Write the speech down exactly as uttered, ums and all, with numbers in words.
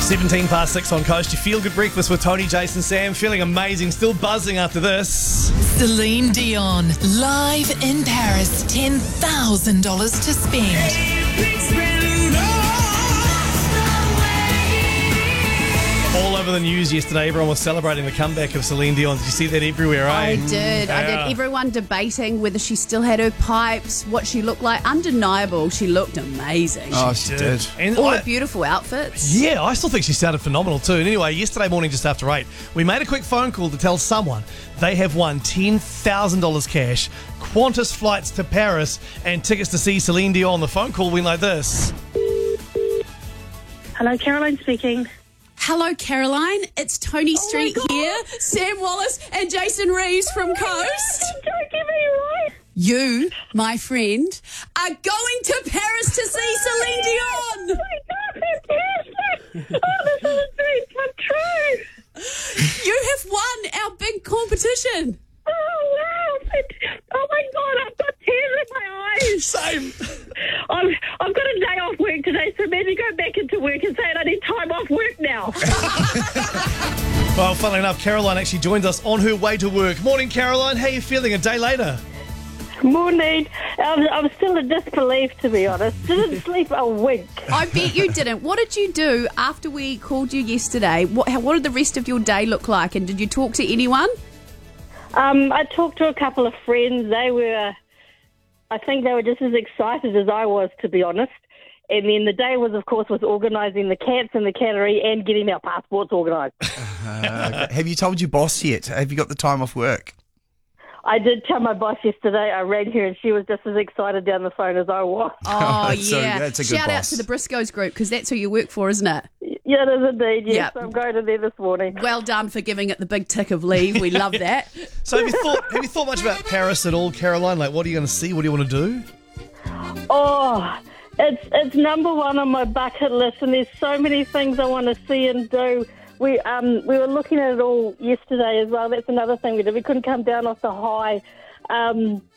seventeen past six on Coast. You feel good breakfast with Tony, Jason, Sam. Feeling amazing. Still buzzing after this. Celine Dion, live in Paris. ten thousand dollars to spend. All over the news yesterday, everyone was celebrating the comeback of Celine Dion. Did you see that everywhere, eh? I did. I Yeah. did. Everyone debating whether she still had her pipes, what she looked like. Undeniable. She looked amazing. Oh, she did. And All I- her beautiful outfits. Yeah, I still think she sounded phenomenal too. And anyway, yesterday morning just after eight, we made a quick phone call to tell someone they have won ten thousand dollars cash, Qantas flights to Paris, and tickets to see Celine Dion. The phone call went like this. Hello, Caroline speaking. Hello, Caroline. It's Tony Street here. Sam Wallace and Jason Reeves from Coast. Don't get me right. You, my friend, are going to Paris to see Celine Dion. Oh my God, fantastic. Oh, this is a dream come true. You have won our big competition. Oh, wow. Oh, my God, I've got tears in my eyes. Same. I've, I've got a day off work today, so maybe go back into work and say I need time off work now. Well, funnily enough, Caroline actually joins us on her way to work. Morning, Caroline. How are you feeling a day later? Morning. I'm, I'm still in disbelief, to be honest. Didn't sleep a wink. I bet you didn't. What did you do after we called you yesterday? What, how, what did the rest of your day look like? And did you talk to anyone? Um, I talked to a couple of friends. They were, I think they were just as excited as I was, to be honest. And then the day was, of course, was organising the cats and the cattery and getting our passports organised. Uh, have you told your boss yet? Have you got the time off work? I did tell my boss yesterday. I rang her and she was just as excited down the phone as I was. Oh, So yeah. that's a good Shout out boss. to the Briscoes group because that's who you work for, isn't it? Yeah, it is indeed. Yes, Yep. I'm going to there this morning. Well done for giving it the big tick of leave. We love that. So have you thought have you thought much about Paris at all, Caroline? Like, what are you going to see? What do you want to do? Oh, it's it's number one on my bucket list, and there's so many things I want to see and do. We um we were looking at it all yesterday as well. That's another thing we did. We couldn't come down off the high. Um,